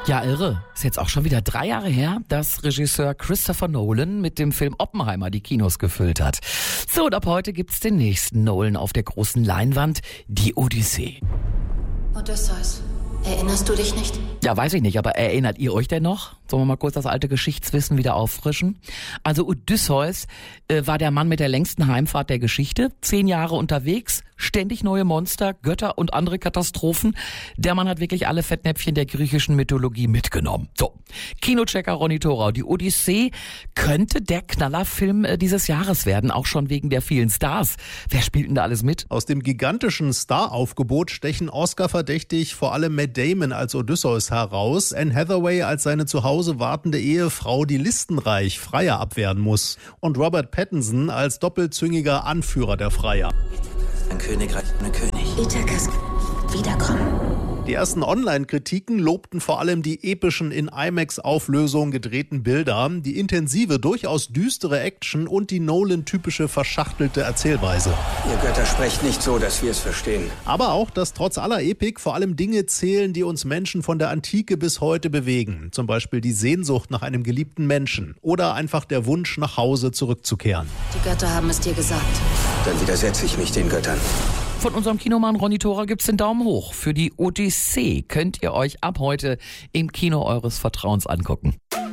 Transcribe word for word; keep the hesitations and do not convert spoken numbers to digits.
Ja, irre. Ist jetzt auch schon wieder drei Jahre her, dass Regisseur Christopher Nolan mit dem Film Oppenheimer die Kinos gefüllt hat. So, und ab heute gibt's den nächsten Nolan auf der großen Leinwand, die Odyssee. Odysseus, erinnerst du dich nicht? Ja, weiß ich nicht, aber erinnert ihr euch denn noch? Sollen wir mal kurz das alte Geschichtswissen wieder auffrischen? Also Odysseus äh, war der Mann mit der längsten Heimfahrt der Geschichte. Zehn Jahre unterwegs, ständig neue Monster, Götter und andere Katastrophen. Der Mann hat wirklich alle Fettnäpfchen der griechischen Mythologie mitgenommen. So, Kinochecker Ronny Thorau, die Odyssee könnte der Knallerfilm äh, dieses Jahres werden, auch schon wegen der vielen Stars. Wer spielt denn da alles mit? Aus dem gigantischen Staraufgebot stechen Oscar-verdächtig vor allem Matt Damon als Odysseus heraus, Anne Hathaway als seine zu Hause wartende Ehefrau, die listenreich Freier abwehren muss, und Robert Pattinson als doppelzüngiger Anführer der Freier. Ein Königreich ohne König. Ithakas wiederkommen. Die ersten Online-Kritiken lobten vor allem die epischen in IMAX-Auflösung gedrehten Bilder, die intensive, durchaus düstere Action und die Nolan-typische verschachtelte Erzählweise. Ihr Götter sprecht nicht so, dass wir es verstehen. Aber auch, dass trotz aller Epik vor allem Dinge zählen, die uns Menschen von der Antike bis heute bewegen. Zum Beispiel die Sehnsucht nach einem geliebten Menschen oder einfach der Wunsch, nach Hause zurückzukehren. Die Götter haben es dir gesagt. Dann widersetze ich mich den Göttern. Von unserem Kinomann Ronny Thorau gibt's den Daumen hoch. Für die Odyssee könnt ihr euch ab heute im Kino eures Vertrauens angucken.